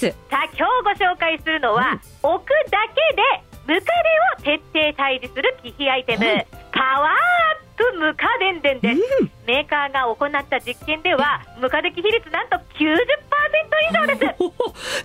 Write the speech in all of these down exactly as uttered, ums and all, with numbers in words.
。 さあ今日ご紹介するのは、うん、置くだけでムカデを徹底退治する忌避アイテム、はい、パワーアップムカデンデンです、うん、メーカーが行った実験ではムカデ忌避率なんと きゅうじゅっパーセント 以上です。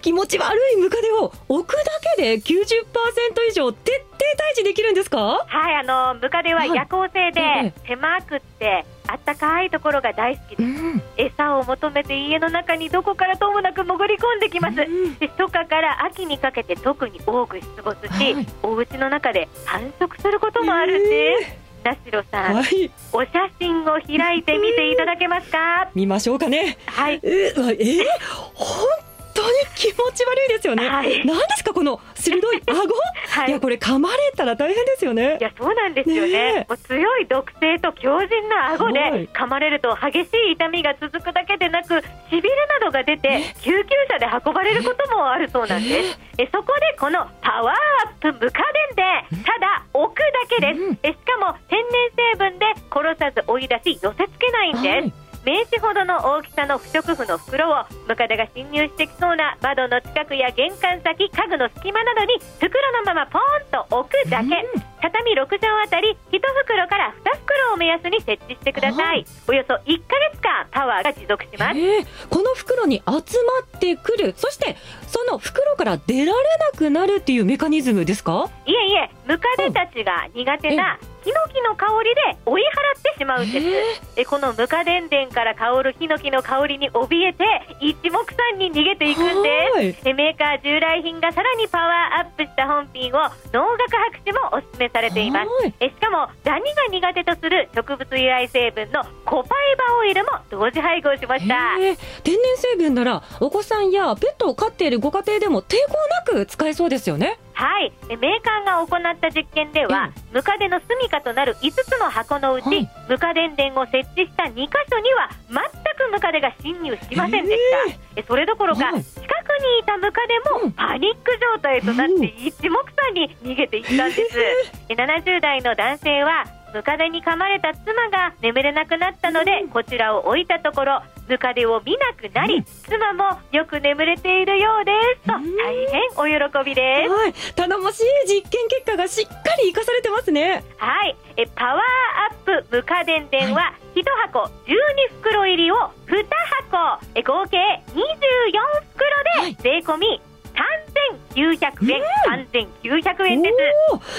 気持ち悪いムカデを置くだけで きゅうじゅっパーセント 以上徹底退治できるんですか？ はい、あのムカデは夜行性で狭くってあったかいところが大好きです、うん、餌を求めて家の中にどこからともなく潜り込んできます、うん、で初夏から秋にかけて特に多く出没し、はい、お家の中で繁殖することもあるんです、えー、田代さん、はい、お写真を開いてみていただけますか？ 見ましょうかね。 はい、 えー、えー、本当に気持ち悪いですよね、はい、何ですかこの鋭い顎、はい、いやこれ噛まれたら大変ですよね。 いやそうなんですよ ね, ねもう強い毒性と強靭な顎で噛まれると激しい痛みが続くだけでなくしびれなどが出て救急車で運ばれることもあるそうなんです。えそこでこのパワーアップムカデンでただ置くだけです、うん、えしかも天然成分で殺さず追い出し寄せ付けないんです、はい、名刺ほどの大きさの不織布の袋をムカデが侵入してきそうな窓の近くや玄関先、家具の隙間などに袋のままポーンと置くだけ、うん、畳ろくじょうあたりいち袋からに袋を目安に設置してください。およそいっかげつかんパワーが持続します。 この袋に集まってくる、そしてその袋から出られなくなるっていうメカニズムですか？ いえいえ、ムカデたちが苦手なヒノキの香りで追い払ってしまうんです。えこのムカデンデンから香るヒノキの香りに怯えて一目散に逃げていくんです。えメーカー従来品がさらにパワーアップした本品を農学博士もお勧めされています。えしかもダニが苦手とする植物由来成分のコパイバオイルも同時配合しました。 天然成分ならお子さんやペットを飼っているご家庭でも抵抗なく使えそうですよね。 はい、メーカーが行った実験では、うん、ムカデの住処となるいつつの箱のうち、はい、ムカデンデンを設置したにかしょには全くムカデが侵入しませんでした、えー、それどころか、はい、近くにいたムカデもパニック状態となって一目散に逃げていったんです、えー、ななじゅう代の男性はムカデに噛まれた妻が眠れなくなったので、うん、こちらを置いたところムカデを見なくなり、うん、妻もよく眠れているようですと、うん、大変お喜びです、 はい、頼もしい実験結果がしっかり生かされてますね。 はい、えパワーアップムカデンデンはいち箱じゅうに袋入りをに箱え合計にじゅうよん袋で税込みさんぜんきゅうひゃくえん、うん、さんぜんきゅうひゃくえんです。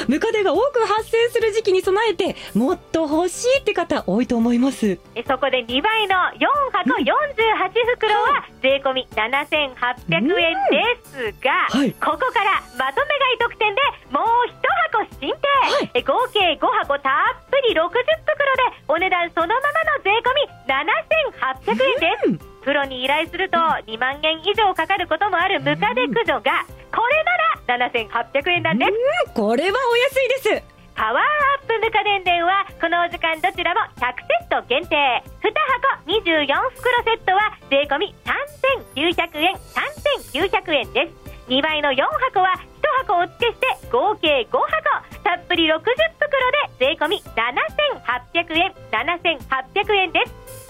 ムカデが多く発生する時期に備えてもっと欲しいって方多いと思います。 えそこでにばいのよん箱よんじゅうはち袋は税込みななせんはっぴゃくえんですが、うんはい、ここからまとめ買い特典でもういち箱進呈、はい、え合計ご箱たっぷりろくじゅっ袋でお値段そのままの税込みななせんはっぴゃくえんです、うん、プロに依頼するとにまんえん以上かかることもあるムカデ駆除がこれならななせんはっぴゃくえんなんです。 うんこれはお安いです。 パワーアップムカデンデンはこのお時間どちらもひゃくセット限定、に箱にじゅうよん袋セットは税込みさんぜんきゅうひゃくえん、さんぜんきゅうひゃくえんです。にばいのよん箱はいち箱お付けして合計ご箱たっぷりろくじゅっ袋で税込みななせんはっぴゃくえん、ななせんはっぴゃくえんです。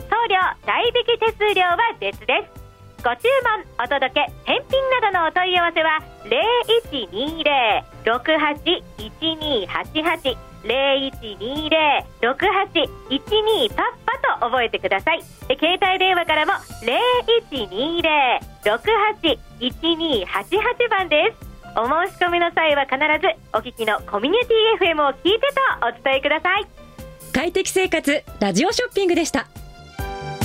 送料代引き手数料は別です。ご注文お届け返品などのお問い合わせはゼロいちにゼロ ろくはちいちにはちはち ゼロいちにゼロ ろくはちいちにパッパと覚えてください。携帯電話からもゼロいちにゼロ ろくはちいちにはちはち番です。お申し込みの際は必ずお聞きのコミュニティ エフエム を聞いてとお伝えください。 快適生活ラジオショッピングでした。